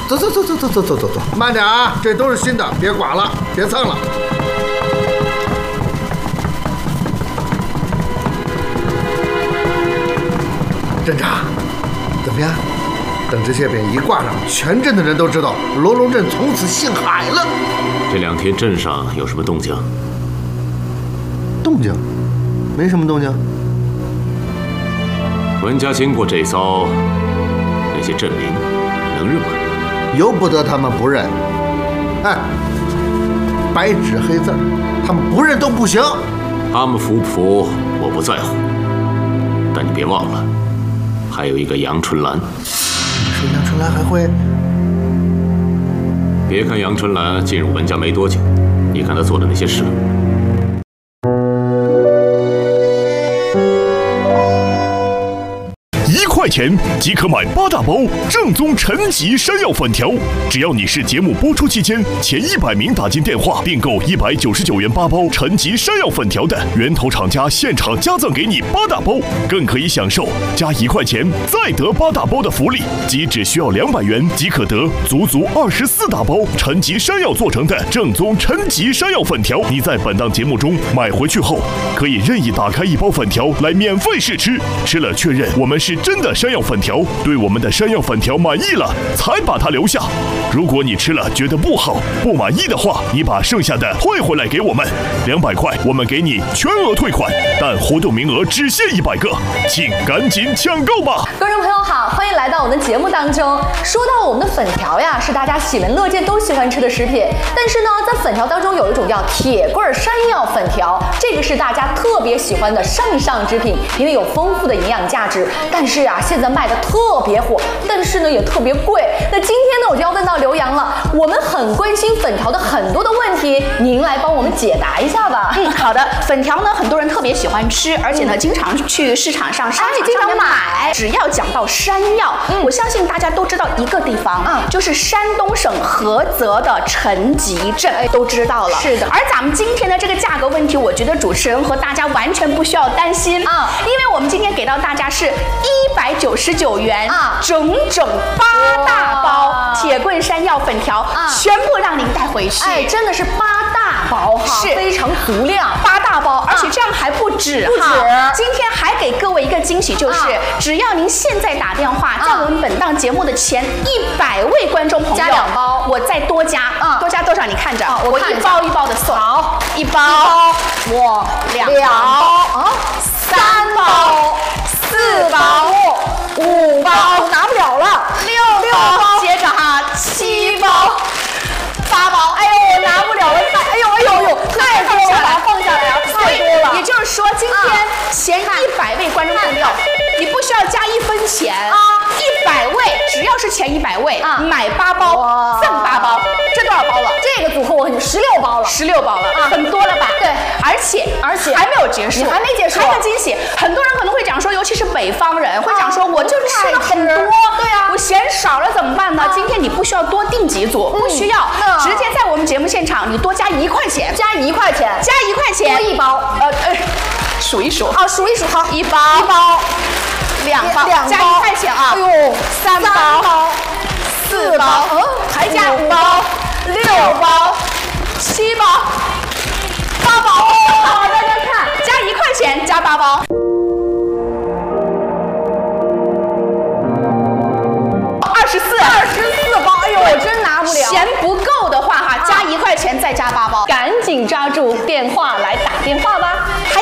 走，慢点啊，这都是新的，别刮了，别蹭了。镇长，怎么样？等这些匾一挂上，全镇的人都知道罗龙镇从此姓海了。 这2天镇上有什么动静？ 动静？没什么动静。 文家经过这遭，那些镇民能认吗？ 由不得他们不认。哎，白纸黑字，他们不认都不行。 他们服不服我不在乎，但你别忘了，还有一个杨春兰。 你说杨春兰还会？ 别看杨春兰进入文家没多久，你看她做的那些事。 1块钱即可买8大包正宗陈吉山药粉条，只要你是节目播出期间前100名打进电话订购199元8包陈吉山药粉条的，源头厂家现场加赠给你8大包，更可以享受加1块钱再得8大包的福利，即只需要200元即可得足24大包陈吉山药做成的正宗陈吉山药粉条。你在本档节目中买回去后，可以任意打开1包粉条来免费试吃，吃了确认我们是真的山药粉条，对我们的山药粉条满意了才把它留下。如果你吃了觉得不好不满意的话，你把剩下的退回来给我们，200块我们给你全额退款，但活动名额只限100个，请赶紧抢购吧！ 观众朋友好，欢迎来到我们的节目当中。说到我们的粉条呀，是大家喜闻乐见都喜欢吃的食品，但是呢，在粉条当中有一种叫铁棍山药粉条，这个是大家特别喜欢的上之品，因为有丰富的营养价值。但是啊，现在卖的特别火，但是呢也特别贵。那今天呢，我就要问到刘洋了，我们很关心粉条的很多的问题，您来帮我们解答一下吧。 好的。粉条呢，很多人特别喜欢吃，而且呢，经常去市场上、商场上面买。只要讲到山药，我相信大家都知道一个地方，就是山东省菏泽的陈吉镇，都知道了。 是的。 而咱们今天的这个价格问题，我觉得主持人和大家完全不需要担心啊，因为我们今天给到大家是199元整整8大包铁棍山药粉条，全部让您带回去。 哎，真的是8大包哈， 是非常足量 ，8大包，而且这样还不止哈。今天还给各位一个惊喜，就是只要您现在打电话，在我们本档节目的前100位观众朋友加2包， 我再多加，多加多少？你看着， 我 1包1包的送， 好 ，1包，我2包，3包，4包，5包， 拿不了了 ，6包，接着哈，7包，8包， 哎呦，我拿不了了，哎呦，太多了，放下来啊，太多了。 也就是说，今天前100位观众朋友，你不需要加1分钱，100位只要是前100位，买8包赠8包，这多少包了？ 这个组合我16包了 ，16包了，很多了吧？ 对， 而且还没有结束， 还没结束， 还有惊喜。很多人可能会讲说，尤其是北方人会讲说，我就吃了很多， 对啊， 我嫌少了怎么办呢？今天你不需要多订几组，不需要，直接在我们节目现场你多加1块钱， 加1块钱， 加1块钱， 多1包， 数一数， 数一数，好 ，1包，2包，加1块钱啊！ 哎呦 ，3包，4包，还加5包，6包，7包，8包。好，大家看，加1块钱加8包。24包，哎呦，我真拿不了。嫌不够的话哈，加1块钱再加8包， 赶紧抓住电话来打电话吧。